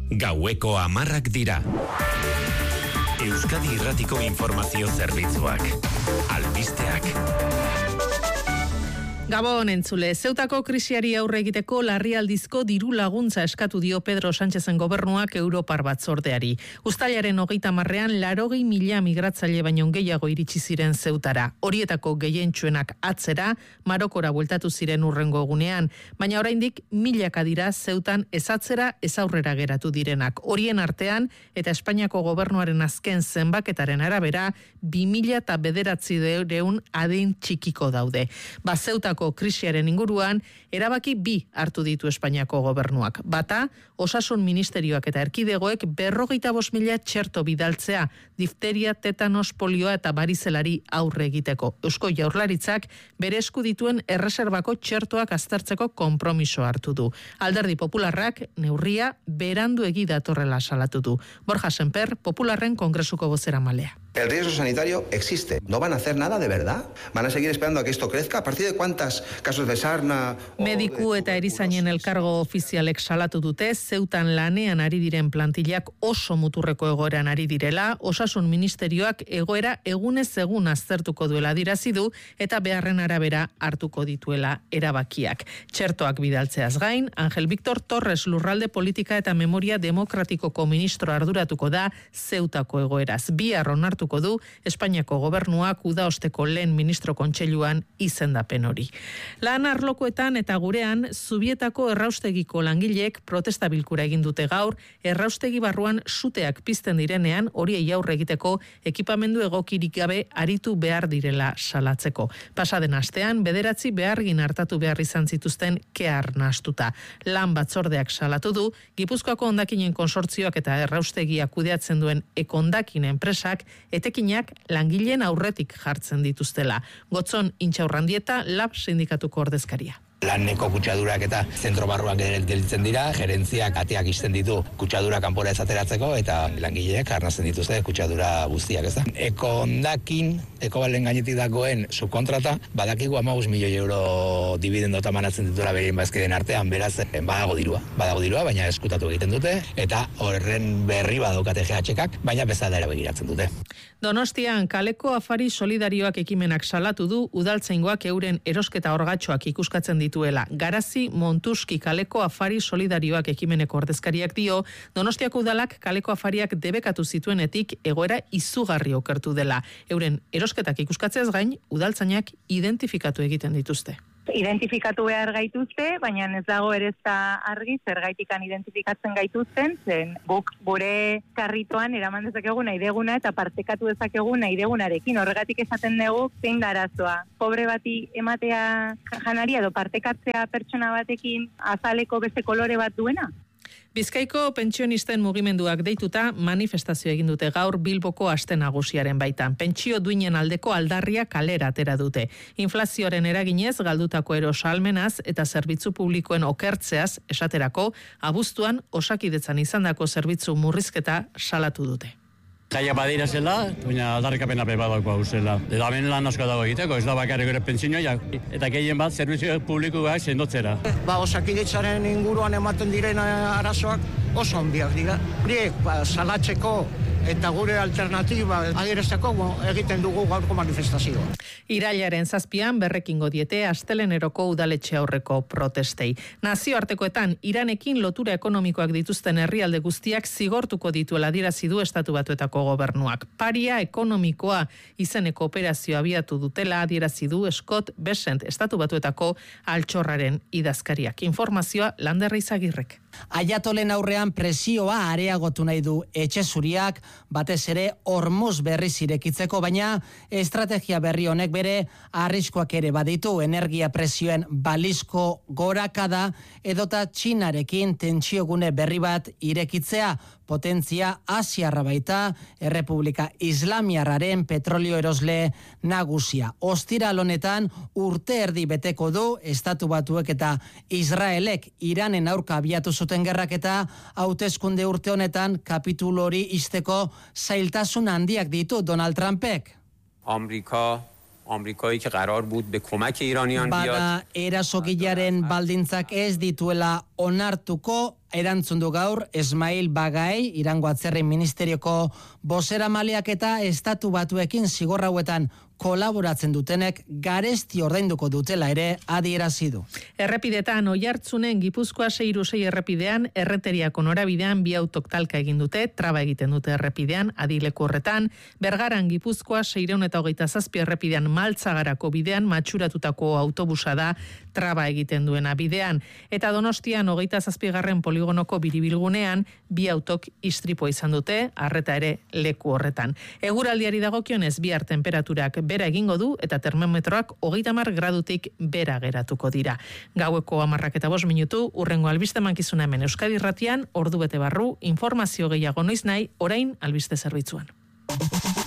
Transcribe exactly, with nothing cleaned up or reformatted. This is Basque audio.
Gaueko hamarrak dira. Euskadi Irratiko Informazio Zerbitzuak. Albisteak. Gabon entzule, Zeutako krisiari aurre egiteko larrialdizko diru laguntza eskatu dio Pedro Sánchezen gobernuak Europar Batzordeari. Uztailaren hogeita marrean larogei mila migratzaile baino gehiago iritsi ziren Zeutara. Horietako gehientsuenak atzera, Marokora bueltatu ziren urrengo egunean, baina oraindik milaka dira Zeutan ez atzera ez aurrera geratu direnak. Horien artean eta Espainiako gobernuaren azken zenbaketaren arabera bi mila eta bederatziehun adin txikiko daude. Ba Zeutako krisiaren inguruan, erabaki bi hartu ditu Espainiako gobernuak. Bata, Osasun Ministerioak eta erkidegoek berrogeita bost mila txerto bidaltzea, difteria, tetanos, polioa eta barizelari aurre egiteko. Eusko Jaurlaritzak bere esku dituen erreserbako txertoak aztertzeko konpromiso hartu du. Alderdi Popularrak neurria berandu egi datorrela salatu du. Borja Semper, Popularren Kongresuko bozeramalea. El riesgo sanitario existe. ¿No van a hacer nada de verdad? ¿Van a seguir esperando a que esto crezca? ¿A partir de cuántos casos de sarna? Mediku eta erizainen elkargo ofizialek salatu dute, Zeutan lanean ari diren plantillak oso muturreko egoeran ari direla, Osasun Ministerioak egoera egunez egun aztertuko duela dirazi du eta beharren arabera hartuko dituela erabakiak. Txertoak bidaltzeaz gain, Angel Víctor Torres Lurralde Politika eta Memoria Demokratikoko ministro arduratuko da Zeutako egoeraz. Bihar onartu du Espainiako gobernuak udaosteko lehen ministro kontseiluan izendapen hori. Lan arlokoetan eta gurean Zubietako erraustegiko langileek protesta bilkura egin dute gaur, erraustegi barruan suteak pizten direnean horiei aurre egiteko ekipamendu egokirik gabe aritu behar direla salatzeko. Pasaden astean bederatzi behargin hartatu behar izan zituzten kehar nahastuta. Lan batzordeak salatu du, Gipuzkoako hondakinen konsortzioak eta erraustegia kudeatzen duen Ekondakin enpresak etekinak langileen aurretik jartzen dituztela. Gotzon Intxaurrandieta Lab sindikatuko ordezkaria. Laneko kutsadurak eta zentro barruak gelditzen dira, gerentziak ateak isten ditu kutsadura kanpora ez ateratzeko eta langileek arnazen dituzte kutsadura guztiak, ez da. Ekondakin, Ekobalen gainetik dagoen subkontrata, badakigu hamabost milioi euro dibidendota manatzen dituela berien bazkideen artean, beraz, badago dirua. Badago dirua, baina eskutatu egiten dute, eta horren berri badaukate G H-kak, baina bezala begiratzen dute. Donostian kaleko afari solidarioak ekimenak salatu du, udaltzaingoak euren erosketa orgatxoak ikuskatzen dituela. Garazi Montuski kaleko afari solidarioak ekimeneko ordezkariak dio, Donostiako udalak kaleko afariak debekatu zituenetik egoera izugarri okertu dela. Euren erosketak ikuskatzeaz gain, udaltzainak identifikatu egiten dituzte. Identifikatu behar gaituzte, baina ez dago ere ez da argi zergaitikan identifikatzen gaituzten, zen guk gure karritoan eraman dezakegu nahi deguna eta partekatu dezakegu nahi degunarekin. Horregatik esaten dugu zein da arazoa. Pobre bati ematea janaria edo partekatzea pertsona batekin azaleko beste kolore bat duena? Bizkaiko pentsionisten mugimenduak deituta manifestazio egin dute gaur Bilboko aste nagusiaren baitan. Pentsio duinen aldeko aldarria kalera atera dute. Inflazioaren eraginez galdutako erosalmenaz eta zerbitzu publikoen okertzeaz esaterako abuztuan Osakidetzan izandako zerbitzu murrizketa salatu dute. Gaia badira zela, baina aldarrikapena bebadako hau zela. Eta hemen lan asko dago egiteko, ez da bakarrik gure pentsioia, eta gehien bat zerbizio publikoak sendotzera. Ba, Osakidetzaren inguruan ematen diren arazoak oso handiak dira. Horiek ba, salatzeko eta gure alternatiba adierazteko egiten dugu gaurko manifestazioa. Irailaren zazpian berrekingo diete asteleneroko udaletxe aurreko protestei. Nazioartekoetan Iranekin lotura ekonomikoak dituzten herrialde guztiak zigortuko dituela adierazi du Estatu Batuetako gobernuak. Paria ekonomikoa izeneko operazioa abiatu dutela adierazi du Scott Bessent Estatu Batuetako altxorraren idazkariak. Informazioa Lander Izagirrek. Aiatolen aurrean presioa areagotu nahi du etxe zuriak, batez ere Hormuz berriz irekitzeko, baina estrategia berri honek bere arriskoak ere baditu, energia presioen balizko gorakada edota Txinarekin tentsiogune berri bat irekitzea, potentzia asiarra baita, Errepublika Islamiarraren petrolio erosle nagusia. Ostiral honetan urte erdi beteko du Estatu Batuek eta Israelek Iranen aurka abiatu zuten gerrak eta hauteskunde urte honetan kapitulu hori ixteko zailtasun handiak ditu Donald Trumpek. Amerika آمریکایی که قرار بود به کمک ایرانیان بیاد. Bada erasogilaren baldintzak ez dituela onartuko erantzun du gaur Esmail Bagai, Irango Atzerri Ministerioko bozeramaileak eta estatu batuekin zigor hauetan kolaboratzen dutenek garesti ordainduko dutela ere adierazi du. Errepidetan Oiartzunen Gipuzkoa sei hiru sei errepidean erreteriako norabidean bi autok talka egin dute, traba egiten dute errepidean adileku horretan, Bergaran Gipuzkoa seiehun eta hogeita zazpi errepidean Maltzagarako bidean matxuratutako autobusa da traba egiten duena bidean, eta Donostian hogeita zazpigarren poligonoko biribilgunean bi autok istripua izan dute, arreta ere leku horretan. Eguraldiari dagokionez bihar temperaturak bera egingo du eta termometroak hogeita hamar gradutik bera geratuko dira. Gaueko hamarrak eta bost minutu, urrengo albiste mankizuna hemen Euskadi Irratian, ordu bete barru, informazio gehiago noiz nahi, orain albiste zerbitzuan.